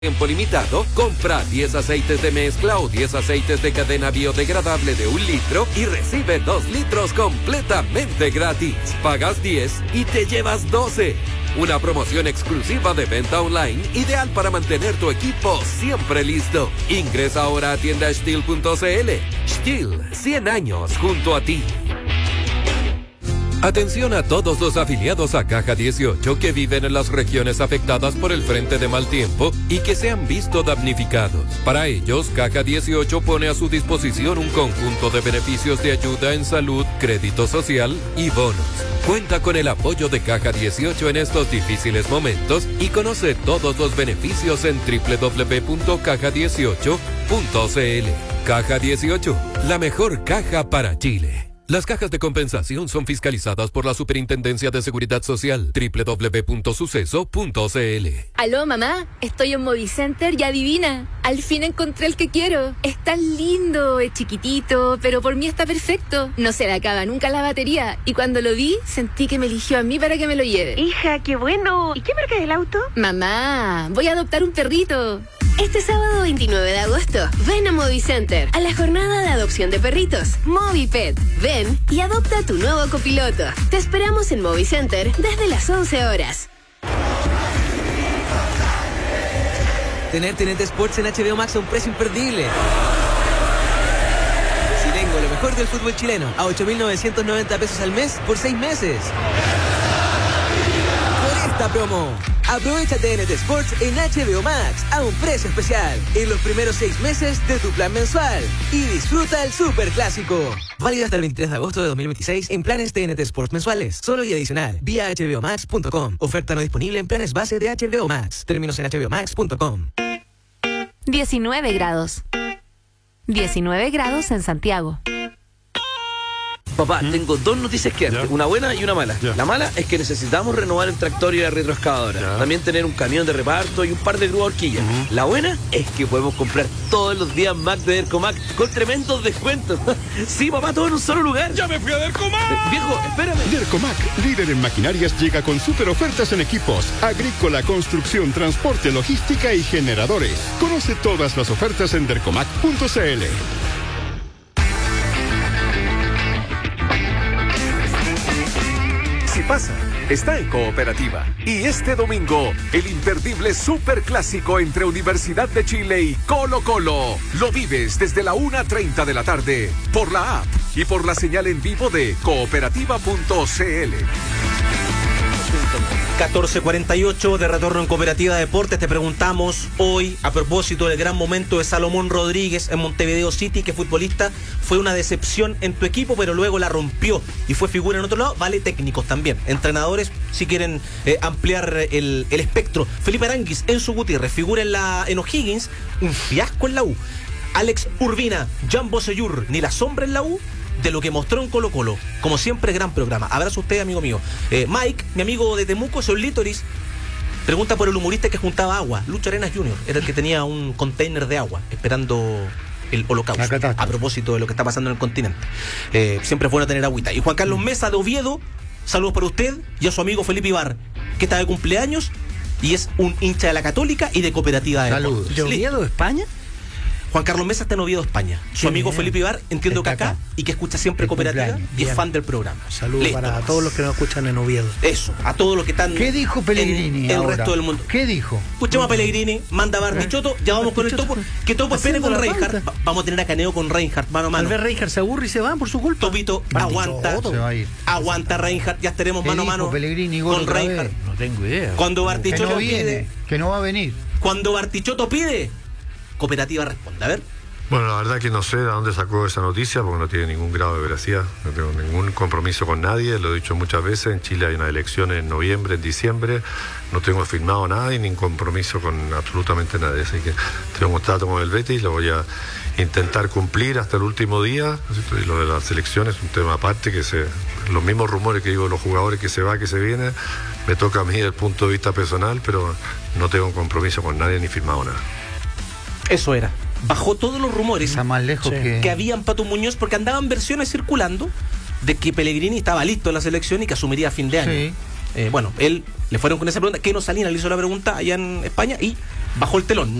Tiempo limitado, compra 10 aceites de mezcla o 10 aceites de cadena biodegradable de 1 litro y recibe 2 litros completamente gratis. Pagas 10 y te llevas 12. Una promoción exclusiva de venta online, ideal para mantener tu equipo siempre listo. Ingresa ahora a tiendastihl.cl. Stihl, 100 años junto a ti. Atención a todos los afiliados a Caja 18 que viven en las regiones afectadas por el frente de mal tiempo y que se han visto damnificados. Para ellos, Caja 18 pone a su disposición un conjunto de beneficios de ayuda en salud, crédito social y bonos. Cuenta con el apoyo de Caja 18 en estos difíciles momentos y conoce todos los beneficios en www.caja18.cl. Caja 18, la mejor caja para Chile. Las cajas de compensación son fiscalizadas por la Superintendencia de Seguridad Social. www.suceso.cl. Aló, mamá. Estoy en Movicenter y adivina. Al fin encontré el que quiero. Es tan lindo, es chiquitito, pero por mí está perfecto. No se le acaba nunca la batería. Y cuando lo vi, sentí que me eligió a mí para que me lo lleve. Hija, qué bueno. ¿Y qué marca es el auto? Mamá, voy a adoptar un perrito. Este sábado 29 de agosto, ven a Movicenter a la jornada de adopción de perritos, MoviPet. Ven y adopta tu nuevo copiloto. Te esperamos en Movicenter desde las 11 horas. Tener TNT Sports en HBO Max a un precio imperdible. Si tengo lo mejor del fútbol chileno a 8.990 pesos al mes por 6 meses. Por esta promo, aprovecha TNT Sports en HBO Max a un precio especial en los primeros 6 meses de tu plan mensual y disfruta el superclásico. Válido hasta el 23 de agosto de 2026 en planes TNT Sports mensuales, solo y adicional, vía hbomax.com. Oferta no disponible en planes base de HBO Max. Términos en hbomax.com. 19 grados. 19 grados en Santiago. Papá, tengo 2 noticias que darte, una buena y una mala. La mala es que necesitamos renovar el tractor y la retroexcavadora. También tener un camión de reparto y un par de grúas horquillas. La buena es que podemos comprar todos los días Mac de Dercomac con tremendos descuentos. Sí, papá, todo en un solo lugar. ¡Ya me fui a Dercomac! Viejo, espérame. Dercomac, líder en maquinarias, llega con super ofertas en equipos, agrícola, construcción, transporte, logística y generadores. Conoce todas las ofertas en dercomac.cl. Si pasa, está en Cooperativa. Y este domingo, el imperdible superclásico entre Universidad de Chile y Colo-Colo. Lo vives desde la 1:30 de la tarde por la app y por la señal en vivo de cooperativa.cl. 14:48 de retorno en Cooperativa Deportes. Te preguntamos hoy, a propósito del gran momento de Salomón Rodríguez en Montevideo City, que futbolista fue una decepción en tu equipo, pero luego la rompió y fue figura en otro lado. Vale, técnicos también, entrenadores, si quieren ampliar el espectro. Felipe Aranguis, Enzo Gutiérrez, figura en O'Higgins, un fiasco en la U. Alex Urbina, Jan Bosellur, ni la sombra en la U de lo que mostró en Colo-Colo. Como siempre, gran programa. Abrazo a usted, amigo mío. Mike, mi amigo de Temuco, Sol Lítoris, pregunta por el humorista que juntaba agua. Lucho Arenas Jr. era el que tenía un container de agua esperando el holocausto, a propósito de lo que está pasando en el continente. Siempre es bueno tener agüita. Y Juan Carlos Mesa de Oviedo, saludos para usted y a su amigo Felipe Ibar, que está de cumpleaños y es un hincha de la Católica y de Cooperativa de Saludos. ¿De Oviedo, España? Juan Carlos Mesa está en Oviedo, España. Su amigo Felipe Ibar, entiendo que acá, y que escucha siempre Cooperativa y es fan del programa. Saludos para todos los que nos escuchan en Oviedo. Eso, a todos los que están. ¿Qué dijo Pellegrini en el ahora? resto del mundo? ¿Qué dijo? Escuchemos a Pellegrini, manda a Bartichotto, ya vamos con el topo. Que Topo espere con Reinhardt. Vamos a tener a Caneo con Reinhardt, mano a mano. Tal vez Reinhardt se aburre y se va por su culpa. Topito, aguanta. Se va a ir. Aguanta Reinhardt, ya estaremos mano a mano Pellegrini con Reinhardt. No tengo idea. Cuando Bartichotto pide, que no va a venir. Cuando Bartichotto pide, Cooperativa responde. A ver. Bueno, la verdad que no sé de dónde sacó esa noticia, porque no tiene ningún grado de veracidad. No tengo ningún compromiso con nadie, lo he dicho muchas veces. En Chile hay una elección en noviembre, en diciembre. No tengo firmado nada y ni compromiso con absolutamente nadie. Así que tengo un contrato con el Betis, lo voy a intentar cumplir hasta el último día. Y lo de las elecciones es un tema aparte, los mismos rumores que digo de los jugadores que se va, que se viene, me toca a mí desde el punto de vista personal, pero no tengo un compromiso con nadie ni firmado nada. Eso era. Bajó todos los rumores más lejos que habían Pato Muñoz, porque andaban versiones circulando de que Pellegrini estaba listo en la selección y que asumiría a fin de año. Bueno, él le fueron con esa pregunta. Keno Salinas le hizo la pregunta allá en España y bajó el telón.